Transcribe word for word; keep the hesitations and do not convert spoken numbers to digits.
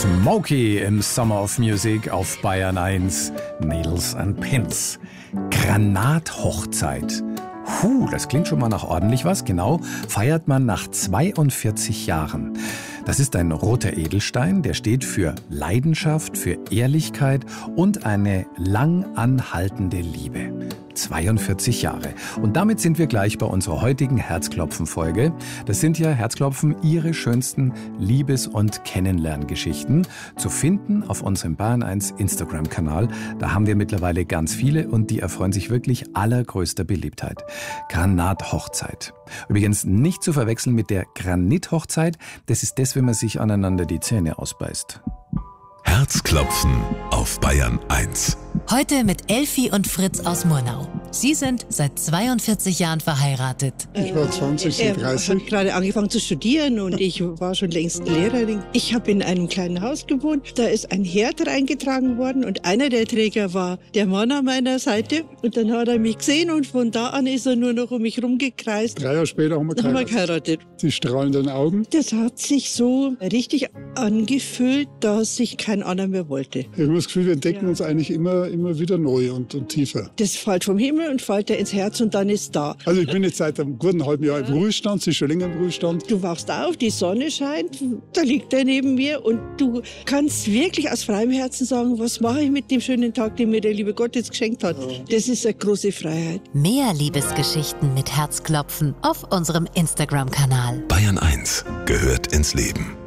Smokey im Summer of Music auf Bayern eins. Needles and Pins. Granathochzeit. Puh, das klingt schon mal nach ordentlich was. Genau, feiert man nach zweiundvierzig Jahren. Das ist ein roter Edelstein, der steht für Leidenschaft, für Ehrlichkeit und eine lang anhaltende Liebe. zweiundvierzig Jahre. Und damit sind wir gleich bei unserer heutigen Herzklopfen-Folge. Das sind ja, Herzklopfen, Ihre schönsten Liebes- und Kennenlerngeschichten zu finden auf unserem Bayern eins Instagram-Kanal. Da haben wir mittlerweile ganz viele und die erfreuen sich wirklich allergrößter Beliebtheit. Granathochzeit. Übrigens nicht zu verwechseln mit der Granithochzeit. Das ist das, wenn man sich aneinander die Zähne ausbeißt. Herzklopfen auf Bayern eins. Heute mit Elfi und Fritz aus Murnau. Sie sind seit zweiundvierzig Jahren verheiratet. Ich war zwanzig, sie Er dreißig. hat gerade angefangen zu studieren und ich war schon längst Lehrerin. Ich habe in einem kleinen Haus gewohnt. Da ist ein Herd reingetragen worden und einer der Träger war der Mann an meiner Seite. Und dann hat er mich gesehen und von da an ist er nur noch um mich rumgekreist. Drei Jahre später haben wir Dann haben wir geheiratet. geheiratet. Die strahlenden Augen. Das hat sich so richtig angefühlt, dass ich keinen anderen mehr wollte. Ich habe das Gefühl, wir entdecken Ja. uns eigentlich immer, immer wieder neu und, und tiefer. Das fällt vom Himmel und fällt dir ins Herz und dann ist da. Also ich bin jetzt seit einem guten halben Jahr im Ruhestand, sie ist schon länger im Ruhestand. Du wachst auf, die Sonne scheint, da liegt er neben mir und du kannst wirklich aus freiem Herzen sagen, was mache ich mit dem schönen Tag, den mir der liebe Gott jetzt geschenkt hat. Das ist eine große Freiheit. Mehr Liebesgeschichten mit Herzklopfen auf unserem Instagram-Kanal. Bayern eins gehört ins Leben.